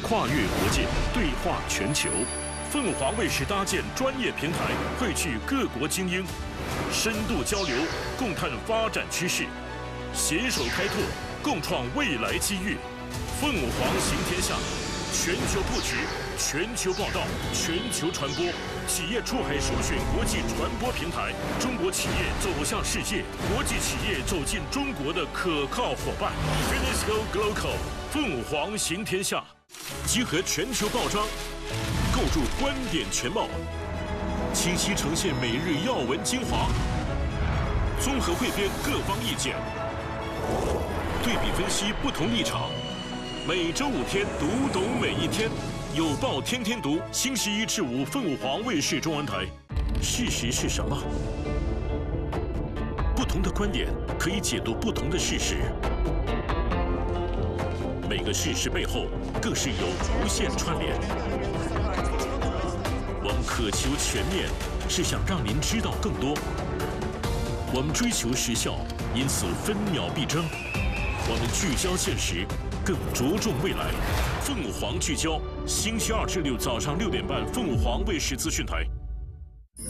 跨越国界，对话全球。凤凰卫视搭建专业平台，汇聚各国精英，深度交流，共探发展趋势，携手开拓，共创未来机遇。凤凰行天下，全球布局，全球报道，全球传播，企业出海首选国际传播平台，中国企业走向世界，国际企业走进中国的可靠伙伴。Finisco Global， 凤凰行天下，集合全球报章，构筑观点全貌，清晰呈现每日要闻精华，综合汇编各方意见，对比分析不同立场。每周5天，读懂每一天。有报天天读，星期1至5，凤凰卫视中文台。事实是什么？不同的观点可以解读不同的事实。每个事实背后，更是有无限串联。我们渴求全面，是想让您知道更多。我们追求时效，因此分秒必争。我们聚焦现实，更着重未来。凤凰聚焦，星期2至6早上6点半，凤凰卫视资讯台。